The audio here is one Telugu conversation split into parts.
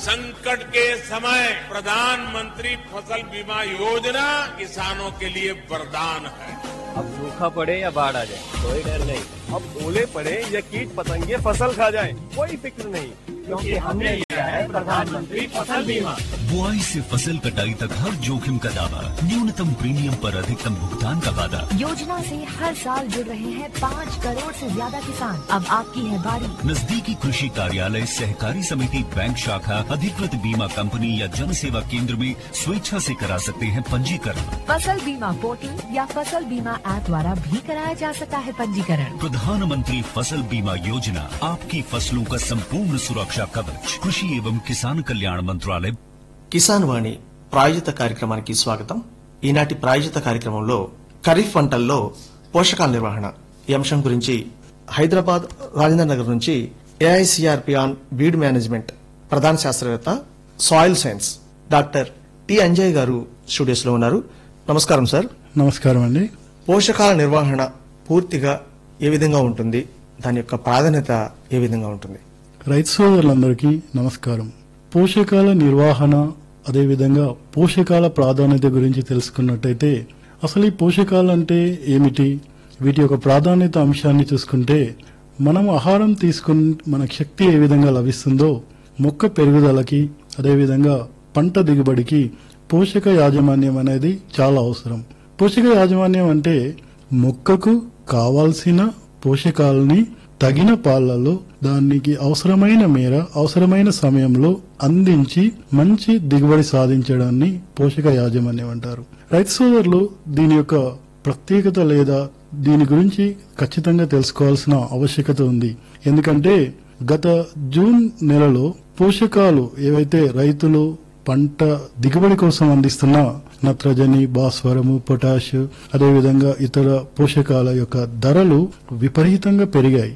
संकट के समय प्रधानमंत्री फसल बीमा योजना किसानों के लिए वरदान है। अब सूखा पड़े या बाढ़ आ जाए कोई डर नहीं। अब ओले पड़े या कीट पतंगे फसल खा जाए कोई फिक्र नहीं, क्योंकि हमने लिया है प्रधानमंत्री फसल बीमा। बुआई से फसल कटाई तक हर जोखिम का दावा, न्यूनतम प्रीमियम पर अधिकतम भुगतान का वादा। योजना से हर साल जुड़ रहे हैं 5 करोड़ से ज्यादा किसान। अब आपकी है बारी। नजदीकी कृषि कार्यालय, सहकारी समिति, बैंक शाखा, अधिकृत बीमा कंपनी या जन सेवा केंद्र में स्वेच्छा से करा सकते हैं पंजीकरण। फसल बीमा पोर्टल या फसल बीमा ऐप द्वारा भी कराया जा सकता है पंजीकरण। प्रधानमंत्री फसल बीमा योजना, आपकी फसलों का संपूर्ण सुरक्षा कवच। कृषि एवं किसान कल्याण मंत्रालय। కిసాన్ వాణి ప్రాయోజిత కార్యక్రమానికి స్వాగతం. ఈనాటి ప్రాయోజిత కార్యక్రమంలో ఖరీఫ్ పంటల్లో పోషకాల నిర్వహణ ఈ అంశం గురించి హైదరాబాద్ రాజేంద్ర నగర్ నుంచి ఏఐసిఆర్పి ఆన్ వీడ్ మేనేజ్మెంట్ ప్రధాన శాస్త్రవేత్త soil science doctor T Anjay గారు స్టూడియోస్ లో ఉన్నారు. నమస్కారం సార్. నమస్కారం అండి. పోషకాల నిర్వహణ పూర్తిగా ఏ విధంగా ఉంటుంది, దాని యొక్క ప్రాధాన్యత ఏ విధంగా ఉంటుంది? రైతు సోదరులందరికీ నమస్కారం. పోషకాల నిర్వహణ అదేవిధంగా పోషకాల ప్రాధాన్యత గురించి తెలుసుకున్నట్టయితే అసలు ఈ పోషకాలు అంటే ఏమిటి, వీటి యొక్క ప్రాధాన్యత అంశాన్ని చూసుకుంటే మనం ఆహారం తీసుకుని మనకు శక్తి ఏ విధంగా లభిస్తుందో మొక్క పెరుగుదలకి అదేవిధంగా పంట దిగుబడికి పోషక యాజమాన్యం అనేది చాలా అవసరం. పోషక యాజమాన్యం అంటే మొక్కకు కావాల్సిన పోషకాలని తగిన పాలలో దానికి అవసరమైన మేర అవసరమైన సమయంలో అందించి మంచి దిగుబడి సాధించడాన్ని పోషక యాజమాన్యం అంటారు. రైతు సోదరులు దీని యొక్క ప్రత్యేకత లేదా దీని గురించి ఖచ్చితంగా తెలుసుకోవాల్సిన ఆవశ్యకత ఉంది. ఎందుకంటే గత జూన్ నెలలో పోషకాలు ఏవైతే రైతులు పంట దిగుబడి కోసం అందిస్తున్న నత్రజని, భాస్వరము, పొటాష్ అదేవిధంగా ఇతర పోషకాల యొక్క ధరలు విపరీతంగా పెరిగాయి.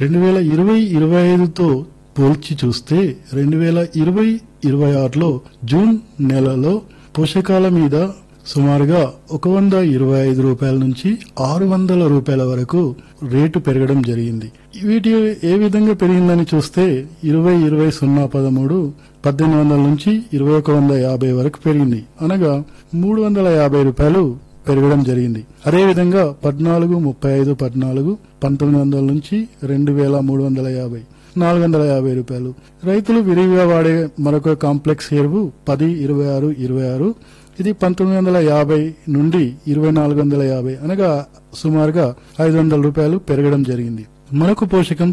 2020-25తో పోల్చి చూస్తే 2020-26లో జూన్ నెలలో పోషకాల మీద సుమారుగా 125 రూపాయల నుంచి 600 రూపాయల వరకు రేటు పెరగడం జరిగింది. వీటి ఏ విధంగా పెరిగిందని చూస్తే 2020-013 1800 నుంచి 2150 వరకు పెరిగింది, అనగా 350 రూపాయలు పెరగడం జరిగింది. అదేవిధంగా 14-35-14 1900 నుంచి 2350 450 రూపాయలు. రైతులు విరివిగా వాడే మరొక కాంప్లెక్స్ ఎరువు 10-26-26 ఇది 1950 నుండి 2450 అనగా సుమారుగా 500 రూపాయలు పెరగడం జరిగింది. మరొక పోషకం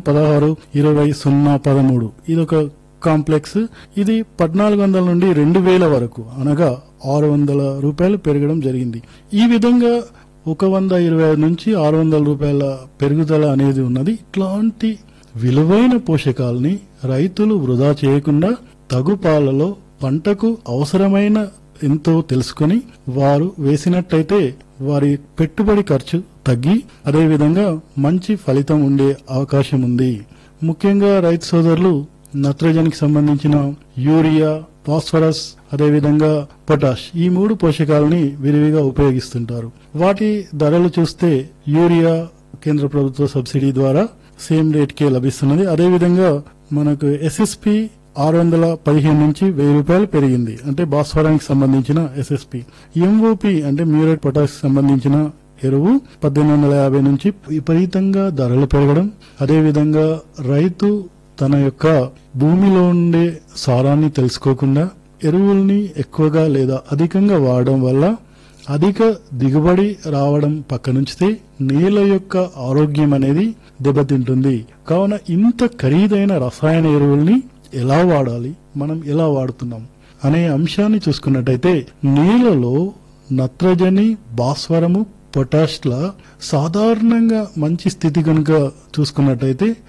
16-20-013 ఇదొక కాంప్లెక్స్, ఇది 1400 నుండి 2000 వరకు అనగా 600 రూపాయలు పెరగడం జరిగింది. ఈ విధంగా 125 నుంచి 600 రూపాయల పెరుగుదల అనేది ఉన్నది. ఇట్లాంటి విలువైన పోషకాలని రైతులు వృధా చేయకుండా తగు పాలలో పంటకు అవసరమైన ఎంతో తెలుసుకుని వారు వేసినట్టయితే వారి పెట్టుబడి ఖర్చు తగ్గి అదేవిధంగా మంచి ఫలితం ఉండే అవకాశం ఉంది. ముఖ్యంగా రైతు సోదరులు నత్రజనికి సంబంధించిన యూరియా, ఫాస్ఫరస్ అదేవిధంగా పొటాష్ ఈ 3 పోషకాలని విరివిగా ఉపయోగిస్తుంటారు. వాటి ధరలు చూస్తే యూరియా కేంద్ర ప్రభుత్వ సబ్సిడీ ద్వారా సేమ్ రేట్కే లభిస్తున్నది. అదేవిధంగా మనకు ఎస్ఎస్పి 615 నుంచి 1000 రూపాయలు పెరిగింది, అంటే భాస్వరానికి సంబంధించిన ఎస్ఎస్పి. ఎంఓపి అంటే మ్యూరేట్ పొటాష్ సంబంధించిన ఎరువు 1850 నుంచి విపరీతంగా ధరలు పెరగడం, అదేవిధంగా రైతు తన యొక్క భూమిలో ఉండే సారాన్ని తెలుసుకోకుండా ఎరువుల్ని ఎక్కువగా లేదా అధికంగా వాడడం వల్ల అధిక దిగుబడి రావడం పక్కనుంచితే నేల యొక్క ఆరోగ్యం అనేది దెబ్బతింటుంది. కావున ఇంత ఖరీదైన రసాయన ఎరువుల్ని ఎలా వాడాలి, మనం ఎలా వాడుతున్నాం అనే అంశాన్ని చూసుకున్నట్టయితే నేలలో నత్రజని, భాస్వరము, పొటాష్ల సాధారణంగా మంచి స్థితి కనుక చూసుకున్నట్టయితే